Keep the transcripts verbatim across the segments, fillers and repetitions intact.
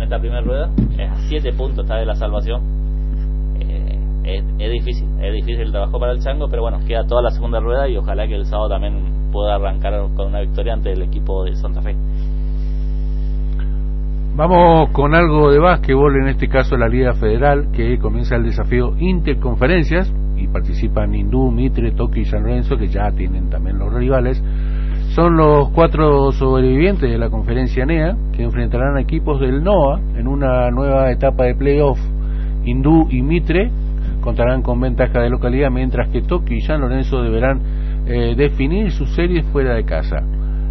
esta primera rueda, a siete puntos está de la salvación. eh, es, es difícil, es difícil el trabajo para el Chango, pero bueno, queda toda la segunda rueda y ojalá que el sábado también pueda arrancar con una victoria ante el equipo de Santa Fe. Vamos con algo de básquetbol, en este caso la Liga Federal, que comienza el desafío Interconferencias y participan Hindú, Mitre, Toki y San Lorenzo, que ya tienen también los rivales. Son los cuatro sobrevivientes de la conferencia N E A que enfrentarán a equipos del N O A en una nueva etapa de playoff. Hindú y Mitre contarán con ventaja de localidad, mientras que Toki y San Lorenzo deberán eh, definir sus series fuera de casa.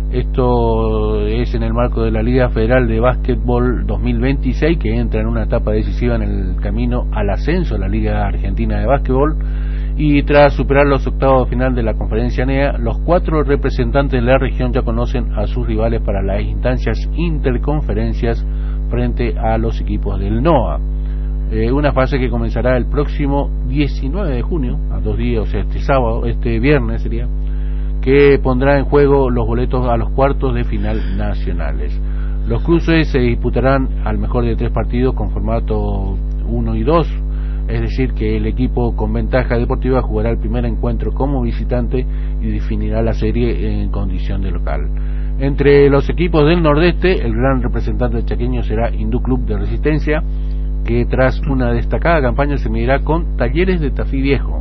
Esto es en el marco de la Liga Federal de Básquetbol dos mil veintiséis, que entra en una etapa decisiva en el camino al ascenso de la Liga Argentina de Básquetbol. Y tras superar los octavos de final de la conferencia N E A, los cuatro representantes de la región ya conocen a sus rivales para las instancias interconferencias frente a los equipos del N O A. Eh, una fase que comenzará el próximo diecinueve de junio, a dos días, o sea, este sábado, este viernes sería, que pondrá en juego los boletos a los cuartos de final nacionales. Los cruces se disputarán al mejor de tres partidos con formato uno y dos, es decir, que el equipo con ventaja deportiva jugará el primer encuentro como visitante y definirá la serie en condición de local. Entre los equipos del Nordeste, el gran representante chaqueño será Hindú Club de Resistencia, que tras una destacada campaña se medirá con Talleres de Tafí Viejo,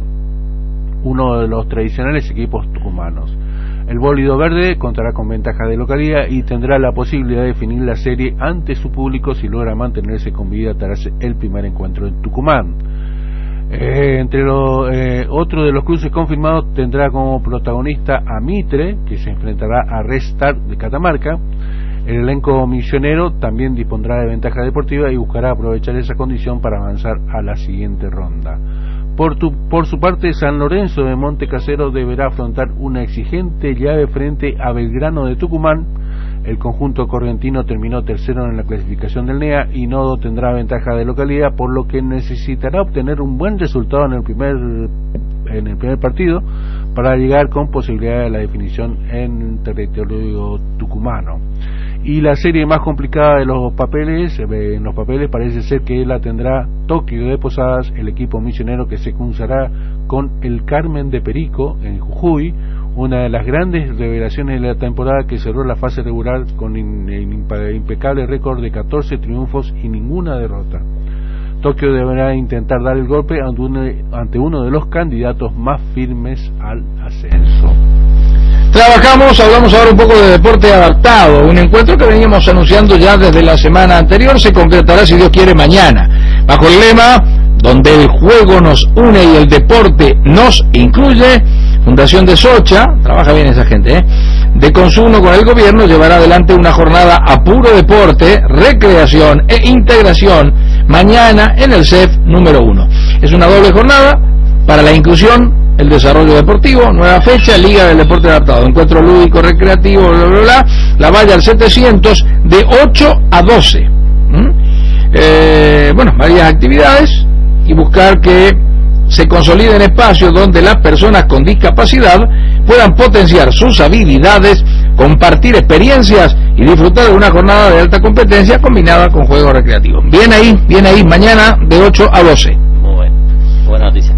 uno de los tradicionales equipos tucumanos. El Bólido Verde contará con ventaja de localidad y tendrá la posibilidad de definir la serie ante su público si logra mantenerse con vida tras el primer encuentro en Tucumán. Eh, entre los eh, otro de los cruces confirmados tendrá como protagonista a Mitre, que se enfrentará a Restar de Catamarca. El elenco misionero también dispondrá de ventaja deportiva y buscará aprovechar esa condición para avanzar a la siguiente ronda. Por, tu, por su parte, San Lorenzo de Monte Casero deberá afrontar una exigente llave frente a Belgrano de Tucumán. El conjunto correntino terminó tercero en la clasificación del N E A y no tendrá ventaja de localidad, por lo que necesitará obtener un buen resultado en el primer en el primer partido para llegar con posibilidad de la definición en territorio tucumano. Y la serie más complicada de los papeles, en los papeles parece ser que la tendrá Tokio de Posadas, el equipo misionero que se cruzará con el Carmen de Perico en Jujuy, una de las grandes revelaciones de la temporada, que cerró la fase regular con un impecable récord de catorce triunfos y ninguna derrota. Tokio deberá intentar dar el golpe ante uno de los candidatos más firmes al ascenso. Trabajamos, hablamos ahora un poco de deporte adaptado, un encuentro que veníamos anunciando ya desde la semana anterior, se concretará si Dios quiere mañana, bajo el lema donde el juego nos une y el deporte nos incluye. Fundación de Socha, trabaja bien esa gente, ¿eh? de Consumo con el gobierno llevará adelante una jornada a puro deporte, recreación e integración mañana en el C E F número uno. Es una doble jornada para la inclusión, el desarrollo deportivo, nueva fecha, Liga del Deporte Adaptado, encuentro lúdico, recreativo, bla, bla, bla, la valla al setecientos de ocho a doce. ¿Mm? Eh, bueno, varias actividades y buscar que se consoliden espacios donde las personas con discapacidad puedan potenciar sus habilidades, compartir experiencias y disfrutar de una jornada de alta competencia combinada con juegos recreativos. Bien ahí, bien ahí, mañana de ocho a doce. Muy bueno, buena noticia.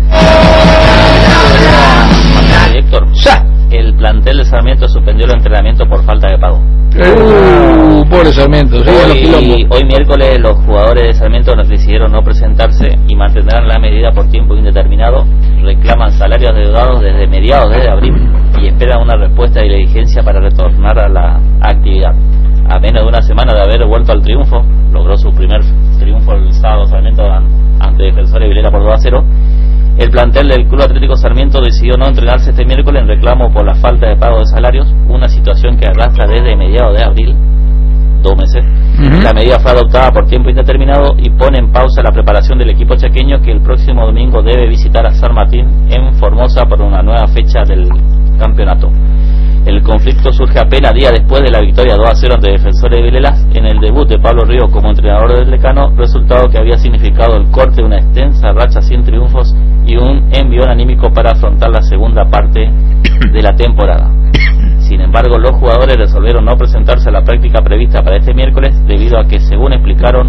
Héctor, ya. El plantel de Sarmiento suspendió el entrenamiento por falta de pago. Uh, pobre Sarmiento, sí, hoy, hoy miércoles los jugadores de Sarmiento nos decidieron no presentarse y mantendrán la medida por tiempo indeterminado. Reclaman salarios adeudados desde mediados de abril y esperan una respuesta de diligencia para retornar a la actividad. A menos de una semana de haber vuelto al triunfo, logró su primer triunfo el sábado Sarmiento ante Defensor de Vilera por dos a cero. El plantel del Club Atlético Sarmiento decidió no entrenarse este miércoles en reclamo por la falta de pago de salarios, una situación que arrastra desde mediados de abril, dos meses. Uh-huh. La medida fue adoptada por tiempo indeterminado y pone en pausa la preparación del equipo chaqueño, que el próximo domingo debe visitar a San Martín en Formosa por una nueva fecha del campeonato. El conflicto surge apenas días después de la victoria dos a cero ante Defensores de Vilelas en el debut de Pablo Río como entrenador del Decano, resultado que había significado el corte de una extensa racha sin triunfos y un envión anímico para afrontar la segunda parte de la temporada. Sin embargo, los jugadores resolvieron no presentarse a la práctica prevista para este miércoles debido a que, según explicaron,